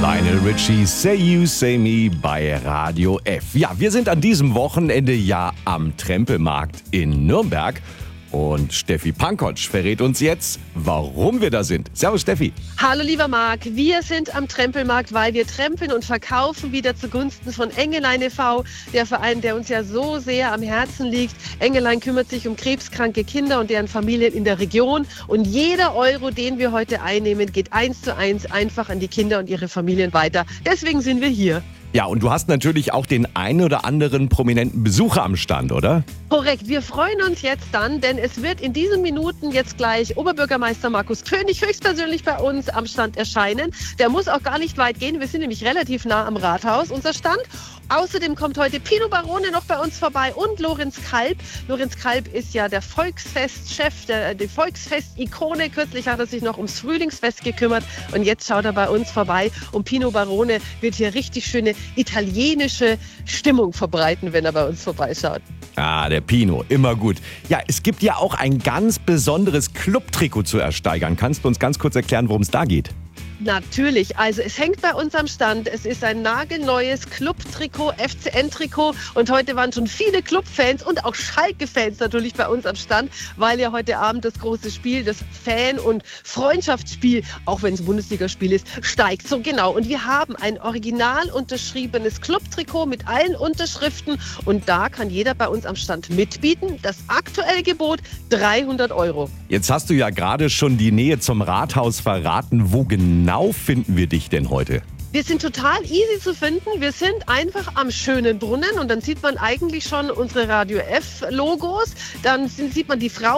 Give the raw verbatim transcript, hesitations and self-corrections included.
Lionel Richie, Say You, Say Me bei Radio F. Ja, wir sind an diesem Wochenende ja am Trempelmarkt in Nürnberg. Und Steffi Pankotsch verrät uns jetzt, warum wir da sind. Servus Steffi. Hallo lieber Marc, wir sind am Trempelmarkt, weil wir trempeln und verkaufen wieder zugunsten von Engelein e V, der Verein, der uns ja so sehr am Herzen liegt. Engelein kümmert sich um krebskranke Kinder und deren Familien in der Region. Und jeder Euro, den wir heute einnehmen, geht eins zu eins einfach an die Kinder und ihre Familien weiter. Deswegen sind wir hier. Ja, und du hast natürlich auch den einen oder anderen prominenten Besucher am Stand, oder? Korrekt, wir freuen uns jetzt dann, denn es wird in diesen Minuten jetzt gleich Oberbürgermeister Markus König höchstpersönlich bei uns am Stand erscheinen. Der muss auch gar nicht weit gehen, wir sind nämlich relativ nah am Rathaus, unser Stand. Außerdem kommt heute Pino Barone noch bei uns vorbei und Lorenz Kalb. Lorenz Kalb ist ja der Volksfestchef, der, die Volksfest-Ikone. Kürzlich hat er sich noch ums Frühlingsfest gekümmert und jetzt schaut er bei uns vorbei. Und Pino Barone wird hier richtig schöne italienische Stimmung verbreiten, wenn er bei uns vorbeischaut. Ah, der Pino, immer gut. Ja, es gibt ja auch ein ganz besonderes Clubtrikot zu ersteigern. Kannst du uns ganz kurz erklären, worum es da geht? Natürlich, also es hängt bei uns am Stand. Es ist ein nagelneues Club-Trikot, F C N-Trikot und heute waren schon viele Club-Fans und auch Schalke-Fans natürlich bei uns am Stand, weil ja heute Abend das große Spiel, das Fan- und Freundschaftsspiel, auch wenn es ein Bundesligaspiel ist, steigt. So genau, und wir haben ein original unterschriebenes Club-Trikot mit allen Unterschriften und da kann jeder bei uns am Stand mitbieten. Das aktuelle Gebot dreihundert Euro. Jetzt hast du ja gerade schon die Nähe zum Rathaus verraten. Wo genau Genau finden wir dich denn heute? Wir sind total easy zu finden. Wir sind einfach am schönen Brunnen und dann sieht man eigentlich schon unsere Radio F Logos. Dann sieht man die Frau